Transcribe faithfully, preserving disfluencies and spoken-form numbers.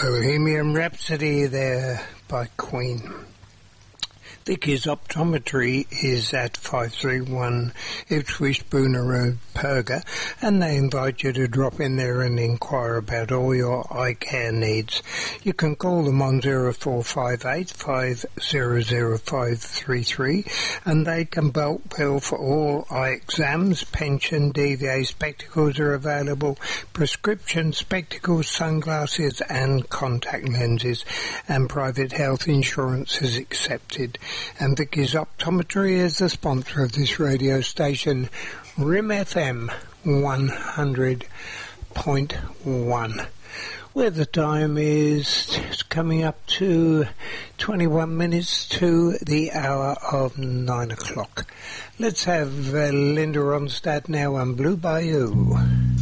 Bohemian Rhapsody there by Queen. Vicky's Optometry is at five three one Ipswich Spooner Road, Perga, and they invite you to drop in there and inquire about all your eye care needs. You can call them on zero four five eight, five zero zero five three three, and they can bulk bill for all eye exams. Pension, D V A spectacles are available, prescription spectacles, sunglasses and contact lenses, and private health insurance is accepted. And Vicky's Optometry is the sponsor of this radio station, R I M F M one hundred point one, where the time is just coming up to twenty-one minutes to the hour of nine o'clock. Let's have uh, Linda Ronstadt now on Blue Bayou.